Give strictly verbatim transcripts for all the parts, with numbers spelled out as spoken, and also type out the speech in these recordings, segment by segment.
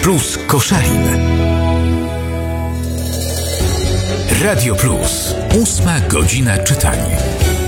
plus Koszalin. Radio Plus. Ósma godzina czytania.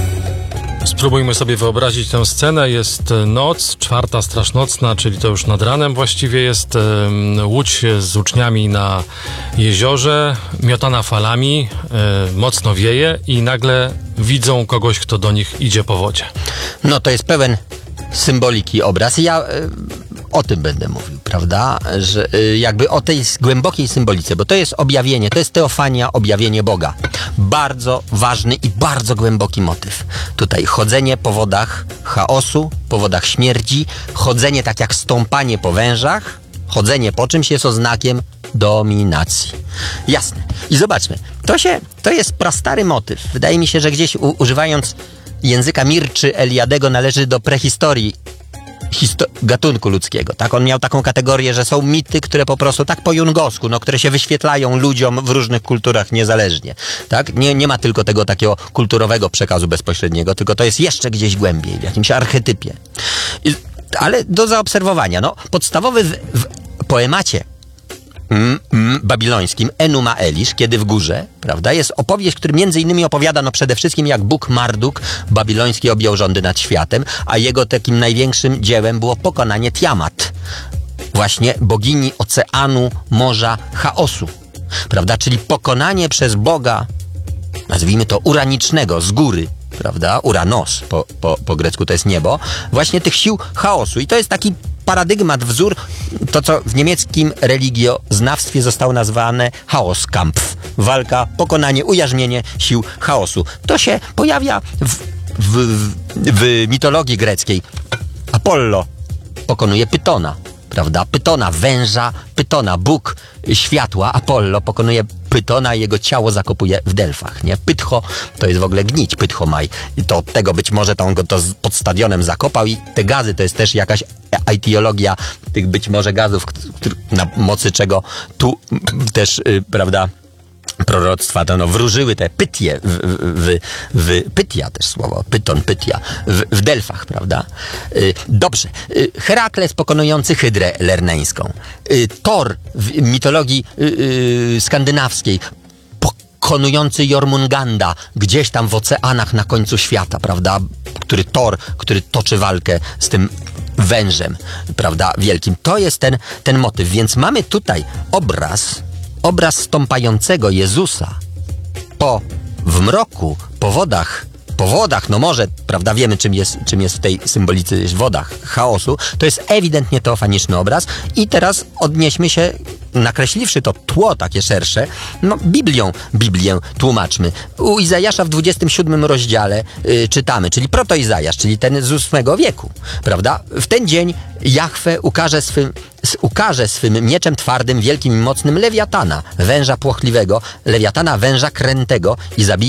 Spróbujmy sobie wyobrazić tę scenę. Jest noc, czwarta straż nocna, czyli to już nad ranem właściwie jest. Łódź z uczniami na jeziorze, miotana falami, mocno wieje i nagle widzą kogoś, kto do nich idzie po wodzie. No to jest pełen symboliki obraz. Ja y, o tym będę mówił, prawda? Że y, jakby o tej głębokiej symbolice, bo to jest objawienie, to jest teofania, objawienie Boga. Bardzo ważny i bardzo głęboki motyw. Tutaj chodzenie po wodach chaosu, po wodach śmierci, chodzenie tak jak stąpanie po wężach, chodzenie po czymś jest oznakiem dominacji. Jasne. I zobaczmy, to się, to jest prastary motyw. Wydaje mi się, że gdzieś u, używając języka Mirczy Eliadego należy do prehistorii histo- gatunku ludzkiego. Tak? On miał taką kategorię, że są mity, które po prostu tak po jungowsku, no, które się wyświetlają ludziom w różnych kulturach niezależnie. Tak? Nie, nie ma tylko tego takiego kulturowego przekazu bezpośredniego, tylko to jest jeszcze gdzieś głębiej, w jakimś archetypie. I, ale do zaobserwowania. No, podstawowy w, w poemacie Mm, mm, babilońskim Enuma Elish, Kiedy w górze, prawda, jest opowieść, który między innymi opowiada no przede wszystkim jak Bóg Marduk babiloński objął rządy nad światem, a jego takim największym dziełem było pokonanie Tiamat, właśnie bogini oceanu, morza, chaosu, prawda, czyli pokonanie przez Boga, nazwijmy to uranicznego, z góry, prawda, Uranos po, po, po grecku to jest niebo, właśnie tych sił chaosu. I to jest taki paradygmat, wzór, to co w niemieckim religioznawstwie zostało nazwane Chaoskampf. Walka, pokonanie, ujarzmienie sił chaosu. To się pojawia w, w, w, w mitologii greckiej. Apollo pokonuje Pytona, prawda? Pytona, węża, Pytona, Bóg światła, Apollo pokonuje Pytona i jego ciało zakopuje w Delfach, nie? Pytho to jest w ogóle gnić, Pythomaj. I to od tego być może to on go to pod stadionem zakopał i te gazy to jest też jakaś etiologia tych być może gazów, na mocy czego tu też, yy, prawda, proroctwa to no wróżyły te pytie w, w, w, w pytia też słowo, pyton, pytia w, w Delfach, prawda? Y, dobrze. Y, Herakles pokonujący hydrę lerneńską. Y, Thor w mitologii y, y, skandynawskiej pokonujący Jormunganda gdzieś tam w oceanach na końcu świata, prawda? Który Thor, który toczy walkę z tym wężem, prawda? Wielkim. To jest ten, ten motyw. Więc mamy tutaj obraz Obraz stąpającego Jezusa po, w mroku, po wodach, po wodach, no może, prawda, wiemy czym jest, czym jest w tej symbolice wodach chaosu, to jest ewidentnie teofaniczny obraz i teraz odnieśmy się, nakreśliwszy to tło takie szersze, no Biblią, Biblię tłumaczmy. U Izajasza w dwudziestym siódmym rozdziale yy, czytamy, czyli proto-Izajasz, czyli ten z ósmego wieku, prawda? W ten dzień Jahwe ukaże swym ukaże swym mieczem twardym, wielkim i mocnym lewiatana, węża płochliwego, lewiatana węża krętego i zabije